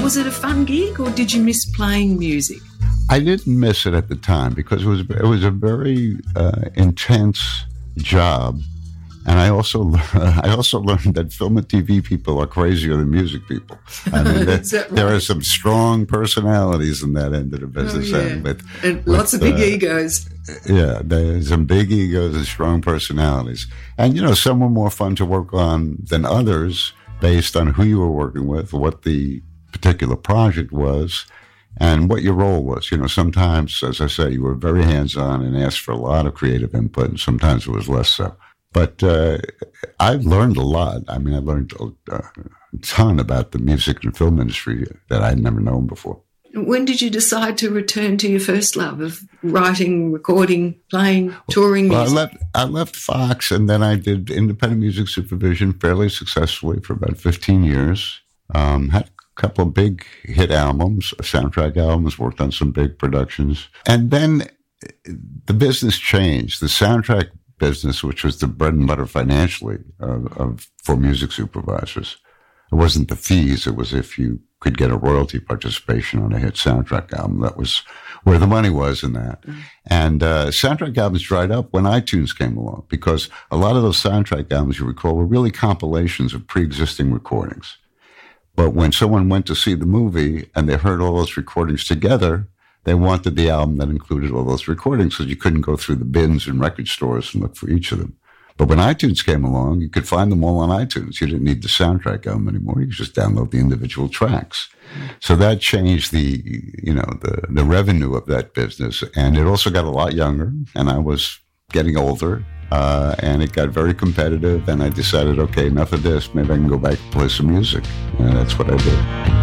Was it a fun gig, or did you miss playing music? I didn't miss it at the time because it was a very intense job, and I also learned that film and TV people are crazier than music people. I mean, there are some strong personalities in that end of the business, and lots of big egos. Yeah, there's some big egos and strong personalities, and some were more fun to work on than others based on who you were working with, what the particular project was, and what your role was. Sometimes, as I say, you were very hands-on and asked for a lot of creative input, and sometimes it was less so. But I've learned a lot. I mean, I learned a ton about the music and film industry that I'd never known before. When did you decide to return to your first love of writing, recording, playing, touring music? Well, I left Fox, and then I did independent music supervision fairly successfully for about 15 years. Had a couple of big hit albums, soundtrack albums, worked on some big productions. And then the business changed. The soundtrack business, which was the bread and butter financially for music supervisors. It wasn't the fees. It was if you could get a royalty participation on a hit soundtrack album. That was where the money was in that. Mm. And soundtrack albums dried up when iTunes came along, because a lot of those soundtrack albums, you recall, were really compilations of pre-existing recordings. But when someone went to see the movie and they heard all those recordings together, they wanted the album that included all those recordings, because you couldn't go through the bins in record stores and look for each of them. But when iTunes came along, you could find them all on iTunes. You didn't need the soundtrack album anymore. You could just download the individual tracks. So that changed the revenue of that business. And it also got a lot younger, and I was getting older, and it got very competitive. And I decided, okay, enough of this. Maybe I can go back and play some music. And that's what I did.